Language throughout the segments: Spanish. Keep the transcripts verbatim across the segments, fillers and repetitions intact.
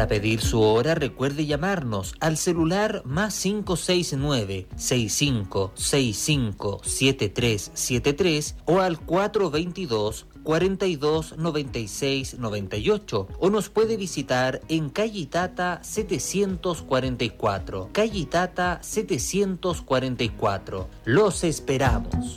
Para pedir su hora, recuerde llamarnos al celular más cinco seis nueve, seis cinco seis cinco, siete tres siete tres o al cuatro dos dos, cuarenta y dos, noventa y seis, noventa y ocho, o nos puede visitar en calle Itata setecientos cuarenta y cuatro. Calle Itata setecientos cuarenta y cuatro. Los esperamos.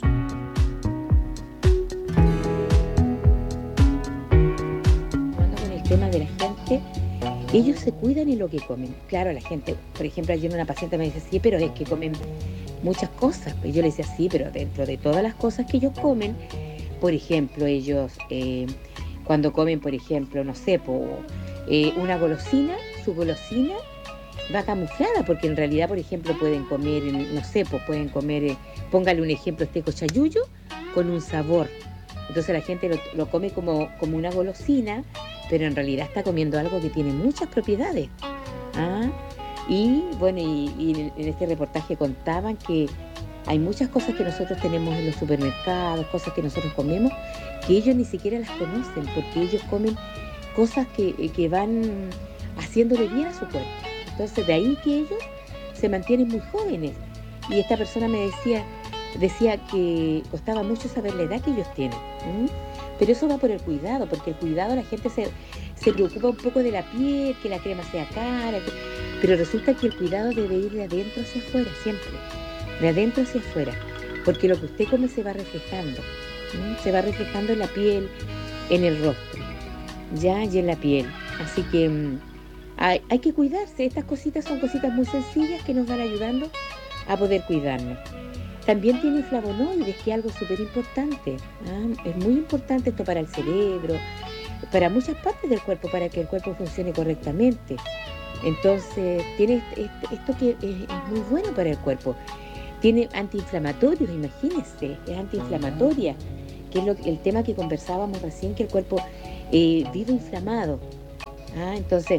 Con el tema de la gente, ellos se cuidan en lo que comen. Claro, la gente, por ejemplo, ayer una paciente me dice, sí, pero es que comen muchas cosas. Pues yo le decía, sí, pero dentro de todas las cosas que ellos comen, por ejemplo, ellos eh, cuando comen, por ejemplo, no sé, po, eh, una golosina, su golosina va camuflada, porque en realidad, por ejemplo, pueden comer, no sé, pues pueden comer, eh, póngale un ejemplo, este cochayuyo con un sabor. Entonces la gente lo, lo come como, como una golosina, pero en realidad está comiendo algo que tiene muchas propiedades. ¿Ah? Y bueno, y, y en este reportaje contaban que hay muchas cosas que nosotros tenemos en los supermercados, cosas que nosotros comemos, que ellos ni siquiera las conocen, porque ellos comen cosas que, que van haciéndole bien a su cuerpo. Entonces, de ahí que ellos se mantienen muy jóvenes. Y esta persona me decía, decía que costaba mucho saber la edad que ellos tienen. ¿Mm? Pero eso va por el cuidado, porque el cuidado la gente se, se preocupa un poco de la piel, que la crema sea cara, que, pero resulta que el cuidado debe ir de adentro hacia afuera, siempre. De adentro hacia afuera, porque lo que usted come se va reflejando, ¿sí? Se va reflejando en la piel, en el rostro, ya, y en la piel. Así que mmm, hay, hay que cuidarse. Estas cositas son cositas muy sencillas que nos van ayudando a poder cuidarnos. También tiene flavonoides, que es algo súper importante. ¿Ah? Es muy importante esto para el cerebro, para muchas partes del cuerpo, para que el cuerpo funcione correctamente. Entonces, tiene esto que es, es muy bueno para el cuerpo. Tiene antiinflamatorios, imagínense, es antiinflamatoria, que es lo, el tema que conversábamos recién, que el cuerpo eh, vive inflamado. ¿Ah? Entonces,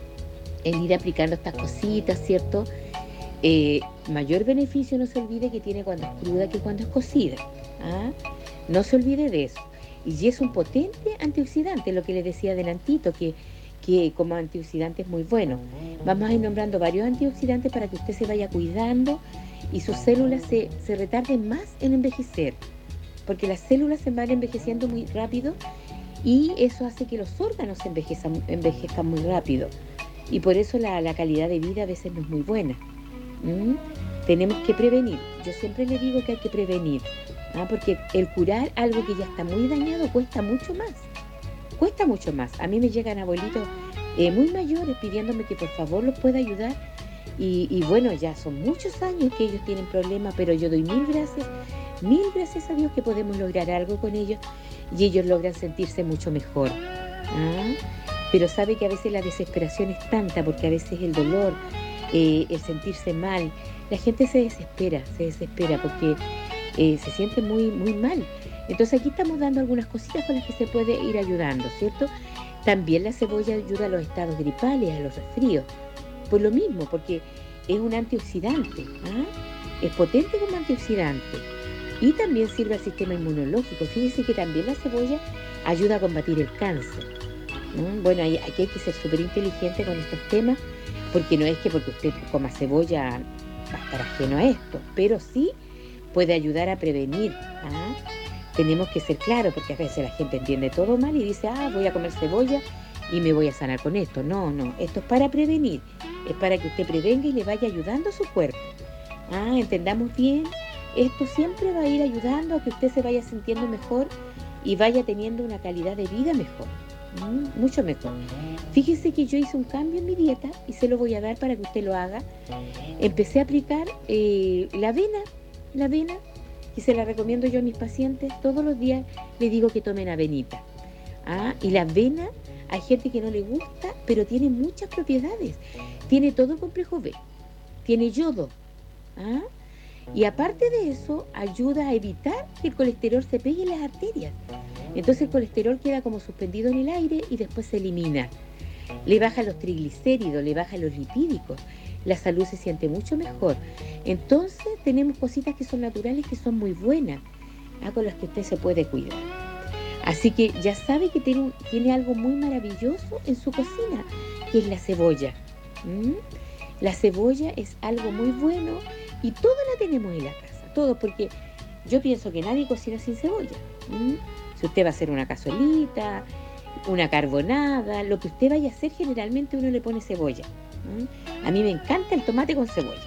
el ir aplicando estas cositas, ¿cierto? Eh, mayor beneficio, no se olvide, que tiene cuando es cruda que cuando es cocida. ¿Ah? No se olvide de eso. Y es un potente antioxidante, lo que les decía adelantito, que, que como antioxidante es muy bueno. Vamos a ir nombrando varios antioxidantes para que usted se vaya cuidando y sus células se, se retarden más en envejecer, porque las células se van envejeciendo muy rápido y eso hace que los órganos se envejezcan, envejezcan muy rápido, y por eso la, la calidad de vida a veces no es muy buena. ¿Mm? Tenemos que prevenir. Yo siempre le digo que hay que prevenir, ¿ah? Porque el curar algo que ya está muy dañado cuesta mucho más, cuesta mucho más. A mí me llegan abuelitos eh, muy mayores pidiéndome que por favor los pueda ayudar. Y, y bueno, ya son muchos años que ellos tienen problemas, pero yo doy mil gracias, mil gracias a Dios que podemos lograr algo con ellos y ellos logran sentirse mucho mejor. ¿Ah? Pero sabe que a veces la desesperación es tanta, porque a veces el dolor, eh, el sentirse mal, la gente se desespera, se desespera porque eh, se siente muy, muy mal. Entonces aquí estamos dando algunas cositas con las que se puede ir ayudando, ¿cierto? También la cebolla ayuda a los estados gripales, a los resfríos. Por lo mismo, porque es un antioxidante, ¿ah? Es potente como antioxidante y también sirve al sistema inmunológico. Fíjese que también la cebolla ayuda a combatir el cáncer. ¿Mm? Bueno, aquí hay que ser súper inteligente con estos temas, porque no es que porque usted coma cebolla va a estar ajeno a esto, pero sí puede ayudar a prevenir. ¿Ah? Tenemos que ser claros, porque a veces la gente entiende todo mal y dice, ah, voy a comer cebolla y me voy a sanar con esto. No, no, esto es para prevenir, es para que usted prevenga y le vaya ayudando a su cuerpo. Ah, entendamos bien, esto siempre va a ir ayudando a que usted se vaya sintiendo mejor y vaya teniendo una calidad de vida mejor, ¿Mm? mucho mejor. Fíjese que yo hice un cambio en mi dieta y se lo voy a dar para que usted lo haga. Empecé a aplicar eh, la avena, la avena, y se la recomiendo yo a mis pacientes. Todos los días les digo que tomen avenita. Ah, y la avena, hay gente que no le gusta, pero tiene muchas propiedades. Tiene todo el complejo B, tiene yodo. ¿Ah? Y aparte de eso, ayuda a evitar que el colesterol se pegue en las arterias. Entonces el colesterol queda como suspendido en el aire y después se elimina. Le baja los triglicéridos, le baja los lipídicos. La salud se siente mucho mejor. Entonces tenemos cositas que son naturales, que son muy buenas, ¿ah? con las que usted se puede cuidar. Así que ya sabe que tiene, un, tiene algo muy maravilloso en su cocina, que es la cebolla. ¿Mm? La cebolla es algo muy bueno y todo la tenemos en la casa, todo, porque yo pienso que nadie cocina sin cebolla. ¿Mm? Si usted va a hacer una cazuelita, una carbonada, lo que usted vaya a hacer, generalmente uno le pone cebolla. ¿Mm? A mí me encanta el tomate con cebolla,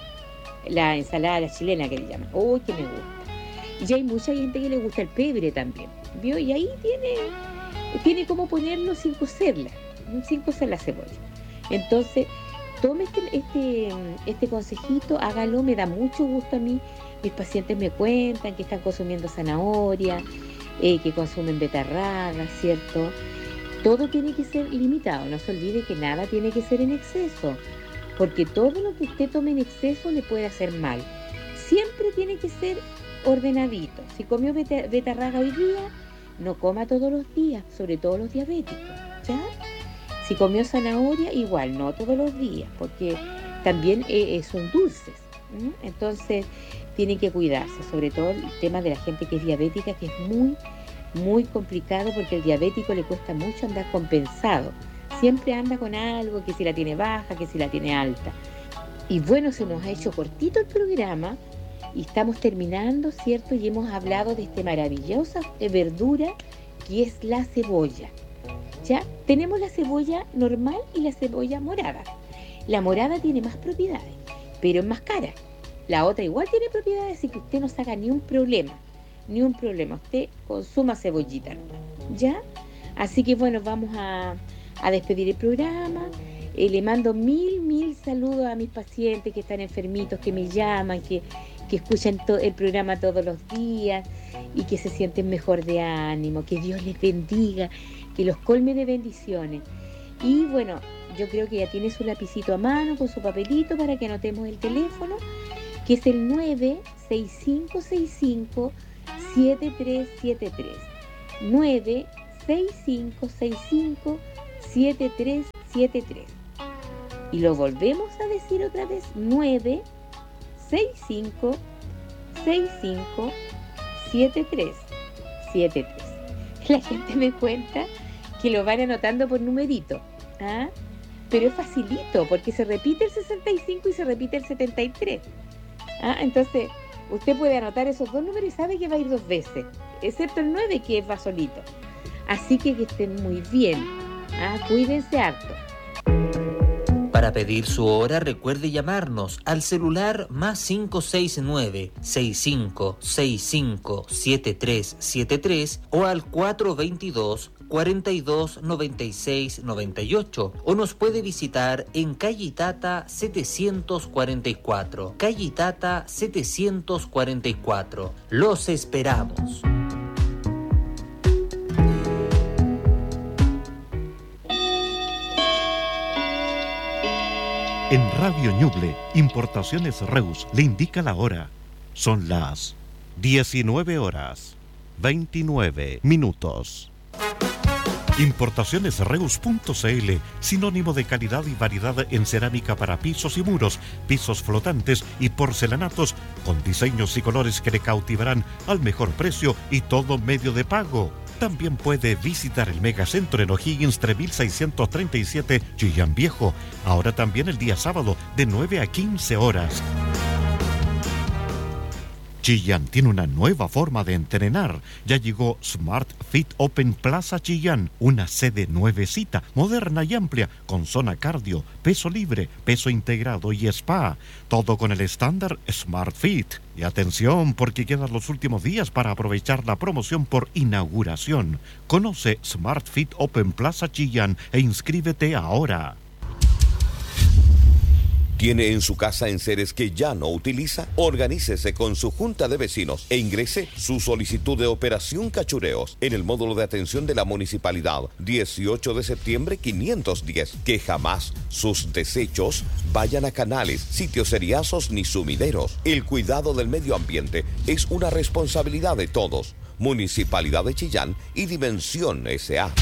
la ensalada la chilena que le llaman. ¡Uy, que me gusta! Y hay mucha gente que le gusta el pebre también, ¿vio? Y ahí tiene, tiene como ponerlo sin cocerla, sin cocer la cebolla. Entonces, tome este, este, este consejito, hágalo, me da mucho gusto a mí. Mis pacientes me cuentan que están consumiendo zanahoria, eh, que consumen betarraga, ¿cierto? Todo tiene que ser limitado, no se olvide que nada tiene que ser en exceso, porque todo lo que usted tome en exceso le puede hacer mal. Siempre tiene que ser ordenadito. Si comió beta, betarraga hoy día, no coma todos los días, sobre todo los diabéticos, ¿ya? Si comió zanahoria, igual, no todos los días, porque también eh, son dulces. ¿Mm? Entonces, tiene que cuidarse, sobre todo el tema de la gente que es diabética, que es muy, muy complicado, porque al diabético le cuesta mucho andar compensado. Siempre anda con algo, que si la tiene baja, que si la tiene alta. Y bueno, se nos ha hecho cortito el programa y estamos terminando, ¿cierto? Y hemos hablado de esta maravillosa verdura que es la cebolla. ¿Ya? Tenemos la cebolla normal y la cebolla morada. La morada tiene más propiedades, pero es más cara. La otra igual tiene propiedades, así que usted no saca ni un problema, ni un problema. Usted consuma cebollita, ¿ya? Así que bueno, vamos a, a despedir el programa. Eh, le mando mil, mil saludos a mis pacientes que están enfermitos, que me llaman, que, que escuchan to- el programa todos los días y que se sienten mejor de ánimo. Que Dios les bendiga, que los colme de bendiciones. Y bueno, yo creo que ya tiene su lapicito a mano con su papelito para que anotemos el teléfono, que es el nueve seis cinco seis cinco siete tres siete tres. nueve seis cinco seis cinco siete tres siete tres. Y lo volvemos a decir otra vez, nueve seis cinco seis cinco siete tres siete tres. La gente me cuenta que lo van anotando por numerito, ¿ah? Pero es facilito, porque se repite el sesenta y cinco y se repite el setenta y tres. ¿Ah? Entonces, usted puede anotar esos dos números y sabe que va a ir dos veces, excepto el nueve, que va solito. Así que que estén muy bien. ¿Ah? Cuídense harto. Para pedir su hora, recuerde llamarnos al celular más cinco seis nueve, seis cinco seis cinco, siete tres siete tres o al cuatro veintidós, cuarenta y dos, noventa y seis, noventa y ocho, o nos puede visitar en calle Itata setecientos cuarenta y cuatro. Calle Itata setecientos cuarenta y cuatro. Los esperamos. En Radio Ñuble, Importaciones Reus le indica la hora. Son las diecinueve horas, veintinueve minutos. Importaciones Reus punto c l, sinónimo de calidad y variedad en cerámica para pisos y muros, pisos flotantes y porcelanatos, con diseños y colores que le cautivarán al mejor precio y todo medio de pago. También puede visitar el Megacentro en O'Higgins tres mil seiscientos treinta y siete, Chillán Viejo. Ahora también el día sábado de nueve a quince horas. Chillán tiene una nueva forma de entrenar. Ya llegó Smart Fit Open Plaza Chillán, una sede nuevecita, moderna y amplia, con zona cardio, peso libre, peso integrado y spa. Todo con el estándar Smart Fit. Y atención, porque quedan los últimos días para aprovechar la promoción por inauguración. Conoce Smart Fit Open Plaza Chillán e inscríbete ahora. ¿Tiene en su casa enseres que ya no utiliza? Organícese con su junta de vecinos e ingrese su solicitud de operación cachureos en el módulo de atención de la municipalidad dieciocho de septiembre quinientos diez. Que jamás sus desechos vayan a canales, sitios seriazos ni sumideros. El cuidado del medio ambiente es una responsabilidad de todos. Municipalidad de Chillán y Dimensión S A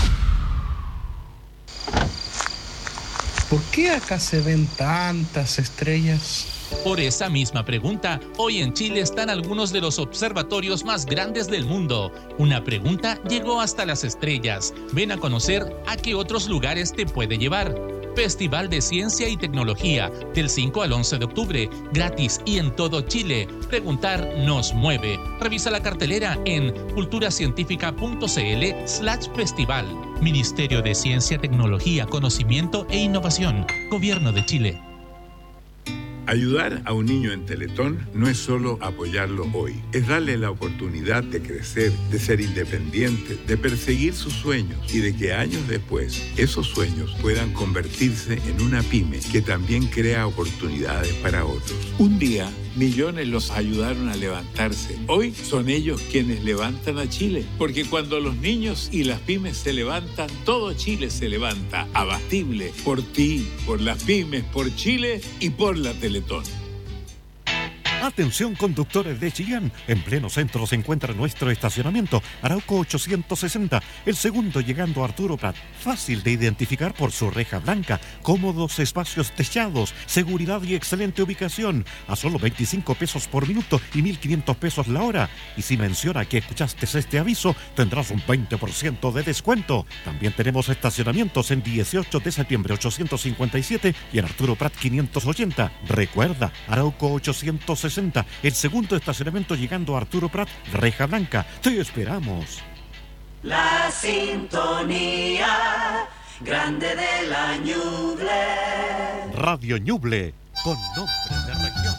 ¿Por qué acá se ven tantas estrellas? Por esa misma pregunta, hoy en Chile están algunos de los observatorios más grandes del mundo. Una pregunta llegó hasta las estrellas. Ven a conocer a qué otros lugares te puede llevar. Festival de Ciencia y Tecnología, del cinco al once de octubre, gratis y en todo Chile. Preguntar nos mueve. Revisa la cartelera en culturacientífica.cl slash festival. Ministerio de Ciencia, Tecnología, Conocimiento e Innovación. Gobierno de Chile. Ayudar a un niño en Teletón no es solo apoyarlo hoy, es darle la oportunidad de crecer, de ser independiente, de perseguir sus sueños y de que años después esos sueños puedan convertirse en una pyme que también crea oportunidades para otros. Un día, millones los ayudaron a levantarse. Hoy son ellos quienes levantan a Chile, porque cuando los niños y las pymes se levantan, todo Chile se levanta. Abatible por ti, por las pymes, por Chile y por la Teletón. Atención conductores de Chillán, en pleno centro se encuentra nuestro estacionamiento Arauco ochocientos sesenta, el segundo llegando a Arturo Prat, fácil de identificar por su reja blanca, cómodos espacios techados, seguridad y excelente ubicación, a solo veinticinco pesos por minuto y mil quinientos pesos la hora, y si menciona que escuchaste este aviso, tendrás un veinte por ciento de descuento. También tenemos estacionamientos en dieciocho de septiembre ochocientos cincuenta y siete y en Arturo Prat quinientos ochenta. Recuerda, Arauco ochocientos sesenta, el segundo estacionamiento llegando a Arturo Prat, reja blanca. Te esperamos. La sintonía grande de la Ñuble. Radio Ñuble, con nombre de región.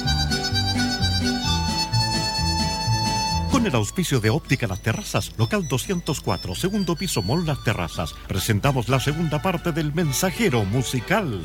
Con el auspicio de Óptica Las Terrazas, local doscientos cuatro, segundo piso, Mall Las Terrazas, presentamos la segunda parte del Mensajero Musical.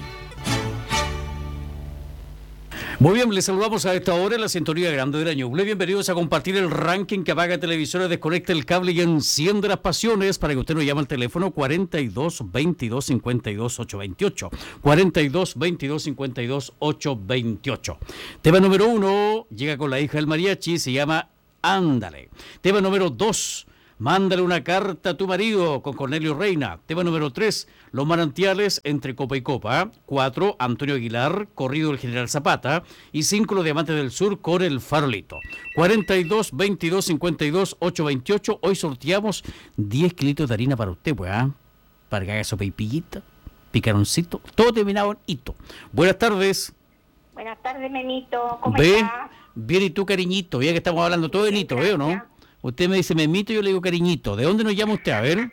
Muy bien, les saludamos a esta hora en la sintonía grande de la Ñuble. Bienvenidos a compartir el ranking que apaga televisores, desconecta el cable y enciende las pasiones, para que usted nos llame al teléfono cuarenta y dos, veintidós, cincuenta y dos, ochocientos veintiocho. cuarenta y dos, veintidós, cincuenta y dos, ochocientos veintiocho. Tema número uno, llega con la hija del mariachi, se llama Ándale. Tema número dos, Mándale una carta a tu marido, con Cornelio Reina. Tema número tres, Los manantiales entre copa y copa. cuatro, Antonio Aguilar, Corrido del General Zapata. Y cinco, Los diamantes del sur con el farolito. cuarenta y dos, veintidós, cincuenta y dos, ochocientos veintiocho. Hoy sorteamos diez kilitos de harina para usted, pues, ¿eh? Para que haga su pipillita, picaroncito, todo terminado en hito. Buenas tardes. Buenas tardes, Memito. ¿Cómo ¿Ve? está? Bien, y tú, cariñito. Ya que estamos hablando todo de hito, ¿veo, no? Usted me dice Memito y yo le digo cariñito. ¿De dónde nos llama usted? A ver.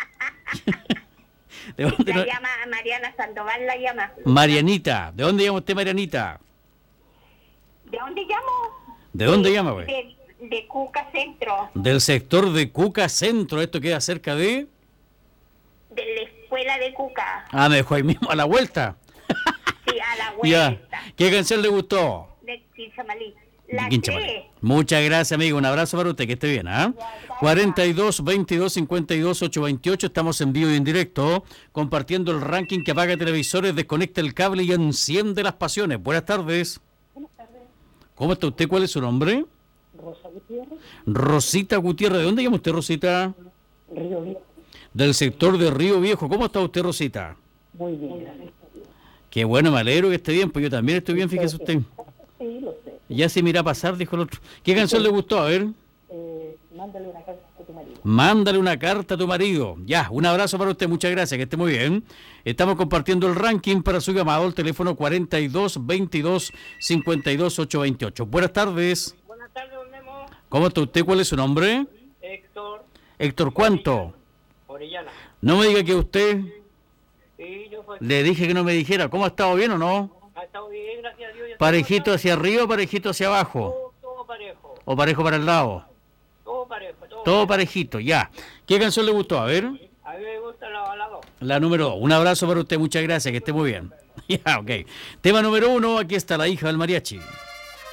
¿De dónde la nos... llama Mariana Sandoval, la llama. Marianita. ¿De dónde llama usted, Marianita? ¿De dónde llamo? ¿De dónde de, llama, güey? De, de Cuca Centro. Del sector de Cuca Centro. ¿Esto queda cerca de? De la escuela de Cuca. Ah, me dejó ahí mismo, a la vuelta. Sí, a la vuelta. Ya. ¿Qué canción le gustó? De Quinchamalí. La Quinchamalí. Muchas gracias, amigo. Un abrazo para usted, que esté bien, ¿ah? ¿eh? cuarenta y dos, veintidós, cincuenta y dos, ochocientos veintiocho. Estamos en vivo y en directo, compartiendo el ranking que apaga televisores, desconecta el cable y enciende las pasiones. Buenas tardes. Buenas tardes. ¿Cómo está usted? ¿Cuál es su nombre? Rosa Gutiérrez. Rosita Gutiérrez. ¿De dónde llama usted, Rosita? Río Viejo. Del sector de Río Viejo. ¿Cómo está usted, Rosita? Muy bien, gracias. Qué bueno, me alegro que esté bien, pues yo también estoy bien, fíjese usted. Sí, lo sé. Ya se mira a pasar, dijo el otro. ¿Qué canción le gustó? A ver. Eh, mándale una carta a tu marido. Mándale una carta a tu marido. Ya, un abrazo para usted, muchas gracias, que esté muy bien. Estamos compartiendo el ranking para su llamado, el teléfono cuarenta y dos, veintidós, cincuenta y dos, ochocientos veintiocho. Buenas tardes. Buenas tardes, don Nemo. ¿Cómo está usted? ¿Cuál es su nombre? Héctor. Héctor, ¿cuánto? Orellana. No me diga que usted... Sí, yo soy... Le dije que no me dijera. ¿Cómo ha estado, bien o no? Ha estado bien, gracias a Dios. ¿Parejito hacia arriba o parejito hacia abajo? Todo, todo parejo. ¿O parejo para el lado? Todo parejo. Todo, todo parejo. parejito, ya. ¿Qué canción le gustó? A ver. A mí me gusta la, la dos. La número dos. Un abrazo para usted, muchas gracias, que esté muy bien. Ya, ok. Tema número uno, aquí está la hija del mariachi.